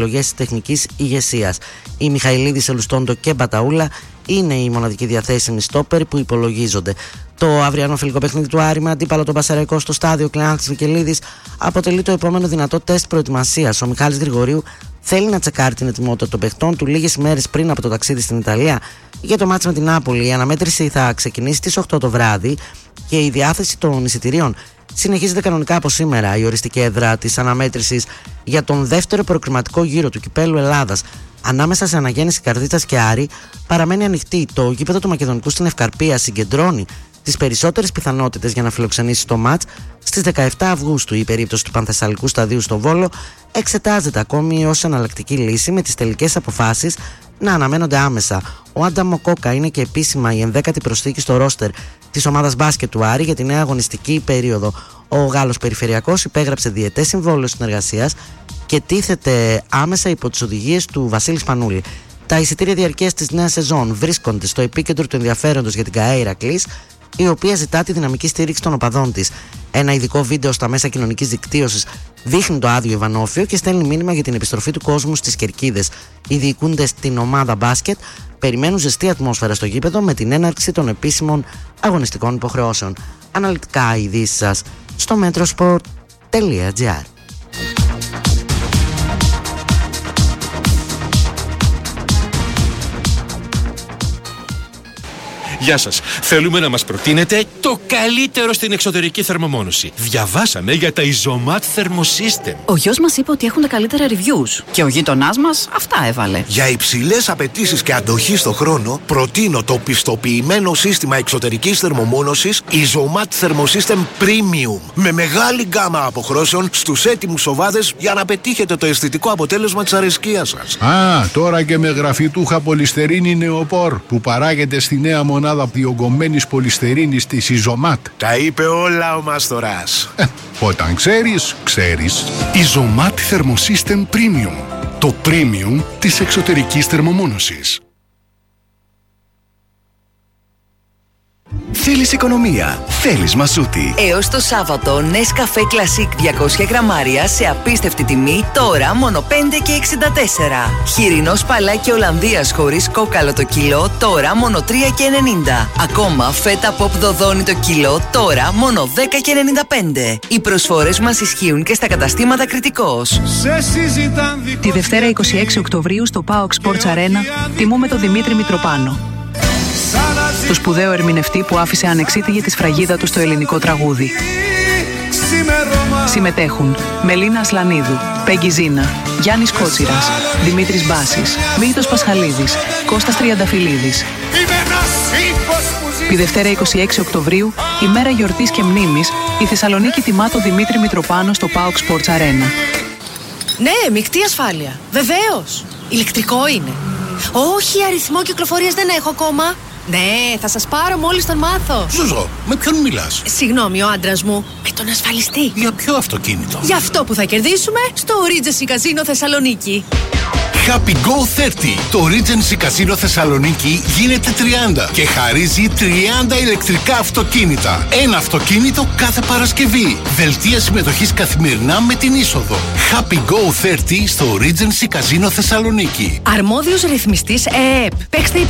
επιλογές της τεχνικής ηγεσίας. Οι Μιχαηλίδης, Ελουστόντο και Μπαταούλα είναι οι μοναδικοί διαθέσιμοι στόπερ που υπολογίζονται. Το αυριανό φιλικό παιχνίδι του Άρη με αντίπαλο τον Πασαραϊκό στο στάδιο Κλεάνθης Βικελίδης αποτελεί το επόμενο δυνατό τεστ προετοιμασίας. Ο Μιχάλης Γρηγορίου θέλει να τσεκάρει την ετοιμότητα των παιχτών του λίγες ημέρες πριν από το ταξίδι στην Ιταλία για το μάτς με την Νάπολη. Η αναμέτρηση θα ξεκινήσει στις 8 το βράδυ και η διάθεση των εισιτηρίων συνεχίζεται κανονικά από σήμερα. Η οριστική έδρα της αναμέτρησης για τον δεύτερο προκριματικό γύρο του Κυπέλλου Ελλάδας ανάμεσα σε Αναγέννηση Καρδίτσας και Άρη παραμένει ανοιχτή. Το γήπεδο του Μακεδονικού στην Ευκαρπία συγκεντρώνει τις περισσότερες πιθανότητες για να φιλοξενήσει το μάτς στις 17 Αυγούστου. Η περίπτωση του Πανθεσσαλικού Σταδίου στο Βόλο εξετάζεται ακόμη ως εναλλακτική λύση, με τις τελικές αποφάσεις να αναμένονται άμεσα. Ο Άνταμ Μοκόκα είναι και επίσημα η 11η προσθήκη στο ρόστερ της ομάδας μπάσκετ του Άρη για τη νέα αγωνιστική περίοδο. Ο Γάλλος Περιφερειακός υπέγραψε διετές συμβόλαιο συνεργασίας και τίθεται άμεσα υπό τις οδηγίες του Βασίλη Σπανούλη. Τα εισιτήρια διαρκείας της νέας σεζόν βρίσκονται στο επίκεντρο του ενδιαφέροντος για την ΚΑΕ Ηρακλής, η οποία ζητά τη δυναμική στήριξη των οπαδών της. Ένα ειδικό βίντεο στα μέσα κοινωνικής δικτύωσης δείχνει το άδειο Ιβανόφιο και στέλνει μήνυμα για την επιστροφή του κόσμου στις Κερκίδες. Οι διοικούντες στην ομάδα μπάσκετ περιμένουν ζεστή ατμόσφαιρα στο γήπεδο με την έναρξη των επίσημων αγωνιστικών υποχρεώσεων. Αναλυτικά οι ειδήσεις σας στο metrosport.gr. Γεια σας. Θέλουμε να μας προτείνετε το καλύτερο στην εξωτερική θερμομόνωση. Διαβάσαμε για τα Isomat Thermosystem. Ο γιος μας είπε ότι έχουν τα καλύτερα reviews και ο γείτονάς μας αυτά έβαλε. Για υψηλές απαιτήσεις και αντοχή στο χρόνο, προτείνω το πιστοποιημένο σύστημα εξωτερικής θερμομόνωσης Isomat Thermosystem Premium. Με μεγάλη γκάμα αποχρώσεων στους έτοιμους σοβάδες για να πετύχετε το αισθητικό αποτέλεσμα της αρεσκίας σας. Τώρα και με γραφιτούχα πολυστερίνη νεοπόρ που παράγεται στη νέα μονάδα διογκωμένης πολυστερίνης της Isomat. Τα είπε όλα ο Μάστορας. Όταν ξέρεις, ξέρεις. Isomat Thermosystem Premium. Το premium της εξωτερικής θερμομόνωσης. Θέλεις οικονομία, θέλεις μασούτη. Έως το Σάββατο, Nescafé Classic 200 γραμμάρια σε απίστευτη τιμή, τώρα μόνο 5,64. Χοιρινό σπαλάκι Ολλανδίας χωρίς κόκαλο το κιλό, τώρα μόνο 3,90. Ακόμα φέτα pop δοδόνι το κιλό, τώρα μόνο 10,95. Οι προσφορές μας ισχύουν και στα καταστήματα Κρητικός. Τη Δευτέρα 26 Οκτωβρίου στο PAOK Sports Arena τιμούμε τον Δημήτρη Μητροπάνο, το σπουδαίο ερμηνευτή που άφησε ανεξίτηλη τη σφραγίδα του στο ελληνικό τραγούδι. Συμμετέχουν Μελίνα Ασλανίδου, Πέγγι Ζίνα, Γιάννης Κότσιρας, Δημήτρης Μπάσης, Μίλτος Πασχαλίδης, Κώστας Τριανταφυλλίδης. Τη Δευτέρα 26 Οκτωβρίου, ημέρα γιορτής και μνήμης, η Θεσσαλονίκη τιμά τον Δημήτρη Μητροπάνο στο PAOK Sports Arena. Ναι, μεικτή ασφάλεια. Βεβαίως. Ηλεκτρικό είναι. Όχι, αριθμό κυκλοφορίας δεν έχω ακόμα. Ναι, θα σας πάρω μόλις τον μάθω. Ζουζό, με ποιον μιλάς? Συγγνώμη, ο άντρας μου. Με τον ασφαλιστή. Για ποιο αυτοκίνητο? Για αυτό που θα κερδίσουμε στο Regency Casino Θεσσαλονίκη. Happy Go 30. Το Regency Casino Θεσσαλονίκη γίνεται 30 και χαρίζει 30 ηλεκτρικά αυτοκίνητα. Ένα αυτοκίνητο κάθε Παρασκευή. Δελτία συμμετοχής καθημερινά με την είσοδο. Happy Go 30 στο Regency Casino Θεσσαλονίκη. Αρμόδιος ρυθμιστής ΕΕΠ. Παίξτε